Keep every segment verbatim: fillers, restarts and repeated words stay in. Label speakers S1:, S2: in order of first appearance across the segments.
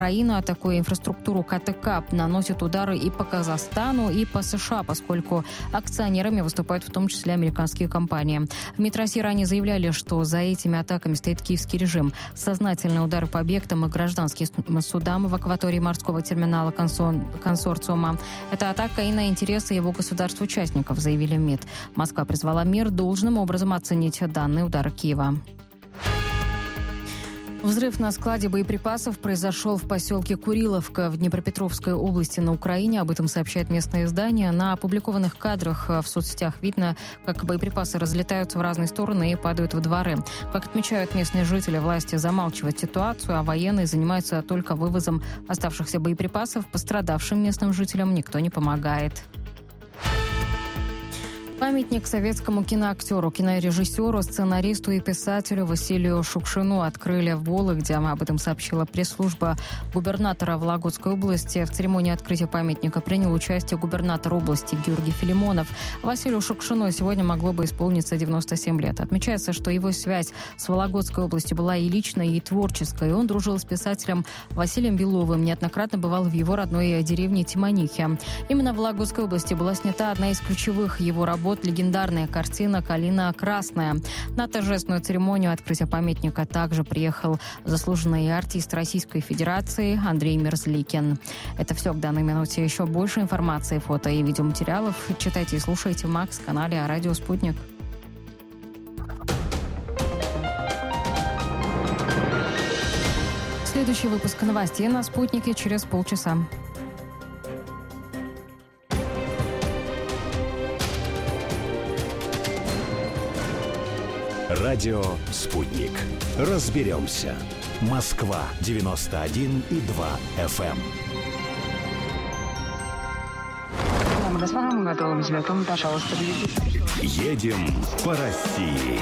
S1: Украина, атакуя инфраструктуру КТК, наносит удары и по Казахстану, и по США, поскольку акционерами выступают в том числе американские компании. В МИД России ранее заявляли, что за этими атаками стоит киевский режим. Сознательные удары по объектам и гражданским судам в акватории морского терминала консорциума. Это атака и на интересы его государств-участников, заявили в МИД. Москва призвала мир должным образом оценить данные удары Киева. Взрыв на складе боеприпасов произошел в поселке Куриловка в Днепропетровской области на Украине. Об этом сообщает местное издание. На опубликованных кадрах в соцсетях видно, как боеприпасы разлетаются в разные стороны и падают в дворы. Как отмечают местные жители, власти замалчивают ситуацию, а военные занимаются только вывозом оставшихся боеприпасов. Пострадавшим местным жителям никто не помогает. Памятник советскому киноактеру, кинорежиссеру, сценаристу и писателю Василию Шукшину открыли в Вологде. Об этом сообщила пресс-служба губернатора Вологодской области. В церемонии открытия памятника принял участие губернатор области Георгий Филимонов. Василию Шукшину сегодня могло бы исполниться девяносто семь лет. Отмечается, что его связь с Вологодской областью была и личной, и творческой. Он дружил с писателем Василием Беловым, неоднократно бывал в его родной деревне Тимонихе. Именно в Вологодской области была снята одна из ключевых его работ – легендарная картина «Калина красная». На торжественную церемонию открытия памятника также приехал заслуженный артист Российской Федерации Андрей Мерзликин. Это все к данной минуте. Еще больше информации, фото и видеоматериалов читайте и слушайте в Макс-канале «Радио Спутник». Следующий выпуск новостей на «Спутнике» через полчаса.
S2: Радио «Спутник». Разберемся. Москва девяносто один и два эф эм.
S3: Дамы и господа, мы готовы к взлету. Пожалуйста, берегите.
S2: Едем по России.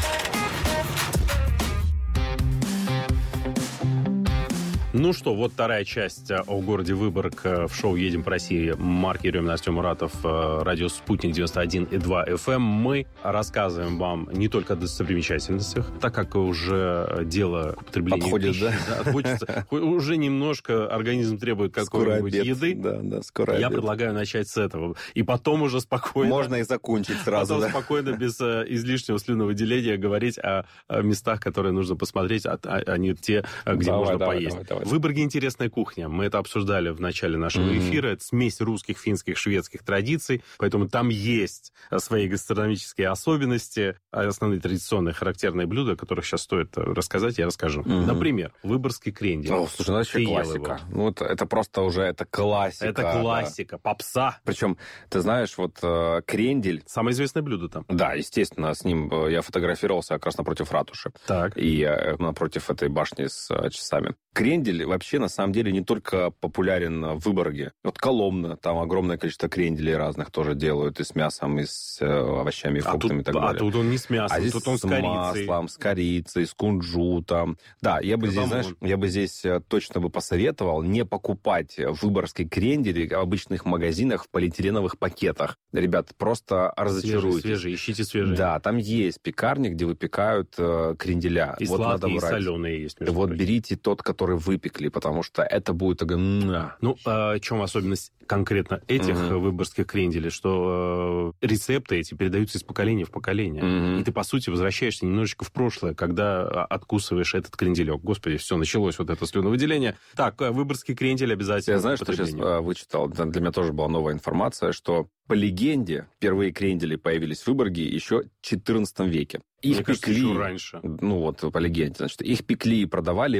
S4: Ну что, вот вторая часть о городе Выборг в шоу «Едем по России». Марк Еремин, Артем Муратов, радио «Спутник» девяносто один и два эф эм. Мы рассказываем вам не только о достопримечательностях, так как уже дело употребления
S5: подходит,
S4: пищи,
S5: да?
S4: Да, хочется, уже немножко организм требует какой-нибудь еды.
S5: Да, да, скоро
S4: Я
S5: обед.
S4: предлагаю начать с этого. И потом уже спокойно...
S5: Можно и закончить сразу,
S4: потом
S5: да?
S4: спокойно, без излишнего слюновыделения говорить о, о местах, которые нужно посмотреть, а, а не те, где
S5: Давай,
S4: можно
S5: давай,
S4: поесть.
S5: давай, давай.
S4: В Выборге интересная кухня. Мы это обсуждали в начале нашего mm-hmm. эфира. Это смесь русских, финских, шведских традиций. Поэтому там есть свои гастрономические особенности, основные традиционные характерные блюда, о которых сейчас стоит рассказать, я расскажу. Mm-hmm. Например, выборгский крендель.
S5: О, слушай, ну это вообще классика. Ну, это, это просто уже это классика.
S4: Это классика, да. Попса.
S5: Причем, ты знаешь, вот э, крендель...
S4: Самое известное блюдо там.
S5: Да, естественно, с ним я фотографировался как раз напротив ратуши.
S4: Так.
S5: И э, напротив этой башни с э, часами. Крендель вообще, на самом деле, не только популярен в Выборге. Вот Коломна, там огромное количество кренделей разных тоже делают, и с мясом, и с э, овощами, и фруктами,
S4: а тут,
S5: и так далее.
S4: А тут он не с мясом,
S5: а здесь
S4: тут он с,
S5: с
S4: корицей.
S5: маслом, с корицей, с кунжутом. Да, я бы здесь, знаешь, я бы здесь точно бы посоветовал не покупать выборгский крендель в обычных магазинах в полиэтиленовых пакетах. Ребят, просто разочаруйтесь.
S4: Свежие, свежие, ищите свежие.
S5: Да, там есть пекарни, где выпекают э, кренделя.
S4: И
S5: вот
S4: сладкие,
S5: надо
S4: и соленые есть.
S5: Вот прочим. Берите тот, который выпекли, потому что это будет...
S4: Ну, о чем особенность конкретно этих uh-huh. выборгских кренделей, что э, рецепты эти передаются из поколения в поколение. Uh-huh. И ты, по сути, возвращаешься немножечко в прошлое, когда откусываешь этот кренделек. Господи, все, началось вот это слюновыделение. Так, выборгский крендель обязательно.
S5: Я знаю, что сейчас э, вычитал, для меня тоже была новая информация, что по легенде впервые крендели появились в Выборге еще в четырнадцатом веке. Их
S4: Мне
S5: пекли,
S4: кажется, еще раньше.
S5: Ну вот, по легенде, значит, их пекли и продавали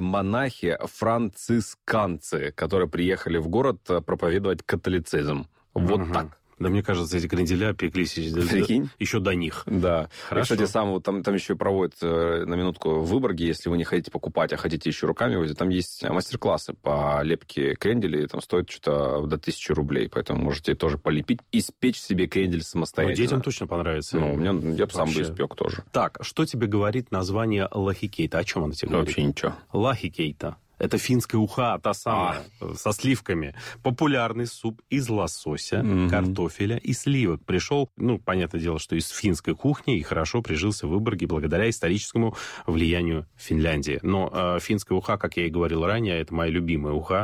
S5: монахи-францисканцы, которые приехали в город проповедовать католицизм. Вот uh-huh. так.
S4: Да, мне кажется, эти кренделя пеклись еще до них.
S5: Да.
S4: Хорошо.
S5: И, кстати, сам, вот, там, там еще проводят на минутку в Выборге, если вы не хотите покупать, а хотите еще руками возить, там есть мастер-классы по лепке кренделей, там стоит что-то до тысячи рублей, поэтому можете тоже полепить и спечь себе крендель самостоятельно.
S4: Ну, детям точно понравится.
S5: Ну, у меня, я бы сам бы испек тоже.
S4: Так, что тебе говорит название лахикейта? О чем оно тебе говорит?
S5: Вообще ничего.
S4: Лахикейта. Это финская уха, та самая, а. со сливками. Популярный суп из лосося, mm-hmm. картофеля и сливок. Пришел, ну, понятное дело, что из финской кухни и хорошо прижился в Выборге благодаря историческому влиянию Финляндии. Но э, финская уха, как я и говорил ранее, это моя любимая уха.